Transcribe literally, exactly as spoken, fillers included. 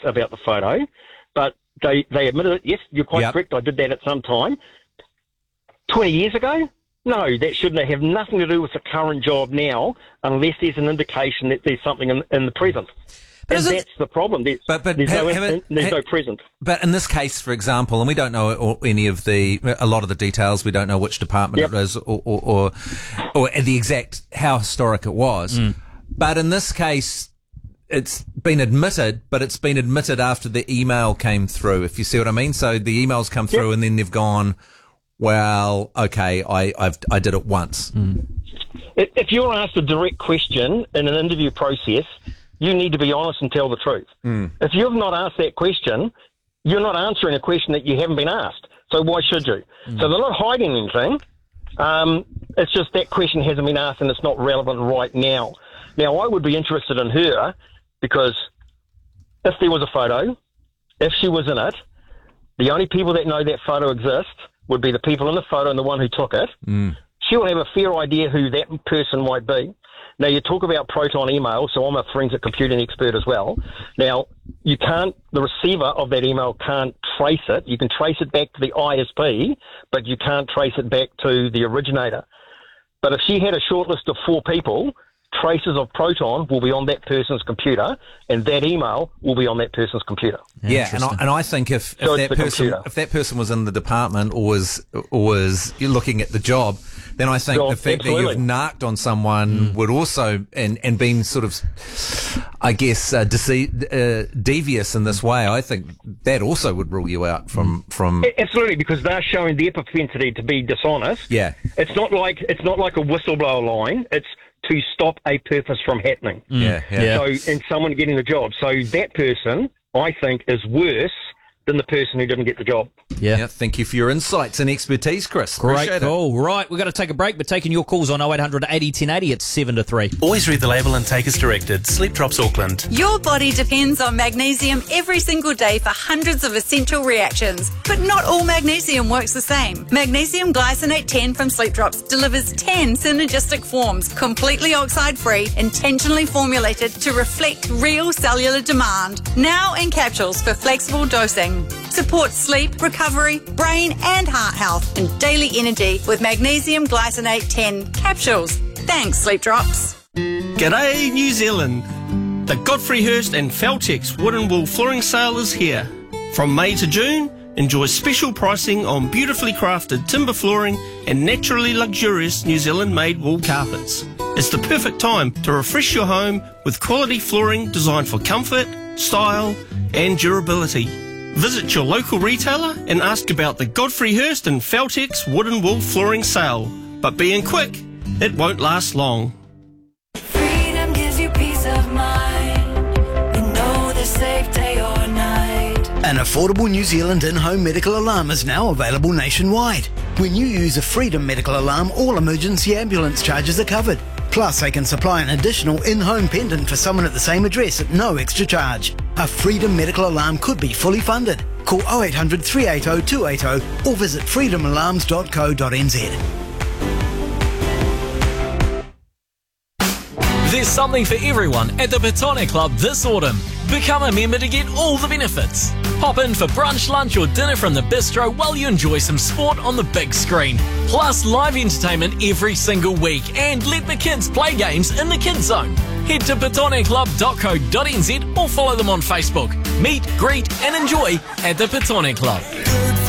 about the photo, but they, they admitted it. Yes, you're quite yep. correct. I did that at some time. twenty years ago? No, that shouldn't have nothing to do with the current job now, unless there's an indication that there's something in, in the present. But and that's it, the problem. There's, but, but there's, have, no, have it, there's have, no present. But in this case, for example, and we don't know any of the, a lot of the details, we don't know which department yep. it is or, or, or, or the exact, how historic it was. Mm. But in this case, it's been admitted, but it's been admitted after the email came through, if you see what I mean. So the emails come through yep. and then they've gone, well, okay, I I've, I did it once. Mm. If you're asked a direct question in an interview process, you need to be honest and tell the truth. Mm. If you've not asked that question, you're not answering a question that you haven't been asked. So why should you? Mm. So they're not hiding anything. Um, it's just that question hasn't been asked and it's not relevant right now. Now, I would be interested in her because if there was a photo, if she was in it, the only people that know that photo exists would be the people in the photo and the one who took it. Mm. She'll have a fair idea who that person might be. Now, you talk about Proton email, so I'm a forensic computing expert as well. Now, you can't, the receiver of that email can't trace it. You can trace it back to the I S P, but you can't trace it back to the originator. But if she had a short list of four people, traces of Proton will be on that person's computer, and that email will be on that person's computer. Yeah, yeah and, I, and I think if, if so that person computer. if that person was in the department or was or was looking at the job, then I think so, the fact absolutely. that you've narked on someone mm. would also and and been sort of, I guess, uh, dece- uh, devious in this way. I think that also would rule you out from from absolutely, because they're showing their propensity to be dishonest. Yeah, it's not like it's not like a whistleblower line. It's to stop a purpose from happening. Mm. Yeah, yeah. So, and someone getting the job. So that person, I think, is worse than the person who didn't get the job. Yeah. yeah thank you for your insights and expertise, Chris. Great Appreciate call. It. Right, we've got to take a break, but taking your calls on oh eight hundred eighty ten eighty, it's seven to three. Always read the label and take as directed. Sleep Drops Auckland. Your body depends on magnesium every single day for hundreds of essential reactions, but not all magnesium works the same. Magnesium glycinate ten from Sleep Drops delivers ten synergistic forms, completely oxide-free, intentionally formulated to reflect real cellular demand. Now in capsules for flexible dosing. Support sleep, recovery, brain and heart health and daily energy with magnesium glycinate ten capsules. Thanks, Sleep Drops. G'day, New Zealand. The Godfrey Hirst and Feltex Wooden Wool Flooring Sale is here. From May to June, enjoy special pricing on beautifully crafted timber flooring and naturally luxurious New Zealand-made wool carpets. It's the perfect time to refresh your home with quality flooring designed for comfort, style and durability. Visit your local retailer and ask about the Godfrey Hirst and Feltex Wooden Wool Flooring Sale. But being quick, it won't last long. Freedom gives you peace of mind. You know the safe day or night. An affordable New Zealand in-home medical alarm is now available nationwide. When you use a Freedom medical alarm, all emergency ambulance charges are covered. Plus, they can supply an additional in-home pendant for someone at the same address at no extra charge. A Freedom medical alarm could be fully funded. Call oh eight hundred three eight oh two eight oh or visit freedom alarms dot co dot n z. There's something for everyone at the Petone Club this autumn. Become a member to get all the benefits. Pop in for brunch, lunch or dinner from the bistro while you enjoy some sport on the big screen. Plus live entertainment every single week and let the kids play games in the kids zone. Head to petone club dot co dot n z or follow them on Facebook. Meet, greet and enjoy at the Petone Club.